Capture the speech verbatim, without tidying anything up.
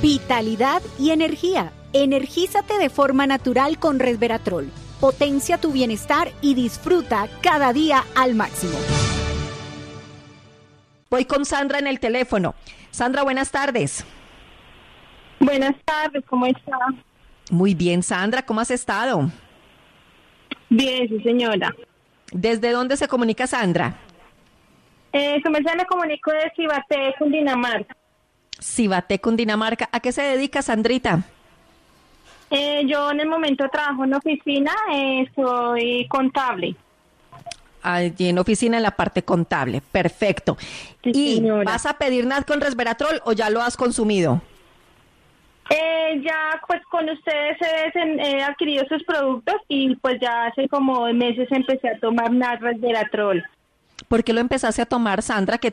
vitalidad y energía. Energízate de forma natural con Resveratrol. Potencia tu bienestar y disfruta cada día al máximo. Voy con Sandra en el teléfono. Sandra, buenas tardes. Buenas tardes, ¿cómo está? Muy bien, Sandra, ¿cómo has estado? Bien, sí, señora. ¿Desde dónde se comunica Sandra? Eh, su merced me comunico de Cibaté, Cundinamarca. Cibaté, Cundinamarca. ¿A qué se dedica, Sandrita? Eh, yo en el momento trabajo en oficina, eh, soy contable. Allí en oficina en la parte contable. Perfecto. Sí, ¿Y señora. vas a pedir nada con Resveratrol o ya lo has consumido? Eh, ya pues con ustedes he eh, adquirido sus productos y pues ya hace como meses empecé a tomar Resveratrol. ¿Por qué lo empezaste a tomar, Sandra? ¿Qué,